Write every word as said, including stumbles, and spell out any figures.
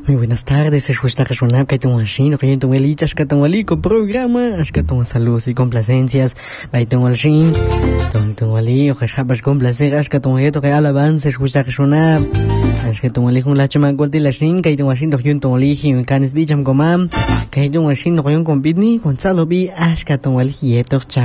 Muy buenas tardes, es justa Rashonab, Kaiton Washin, Rienton Elita, Ashkaton Waliko, programa, Ashkaton Salud y Complacencias, Baiton Walshin, Tonton Wali, Ojashabash Complacer, Ashkaton Eto, que alabanza, es justa Rashonab, Ashkaton Wali, con la chama Guati Lashin, Kaiton Washin, Rienton Wali, en Canis Bicham Gomam, Kaiton Washin, Rion con Bidni, Gonzalo B, Ashkaton Wali, Eto,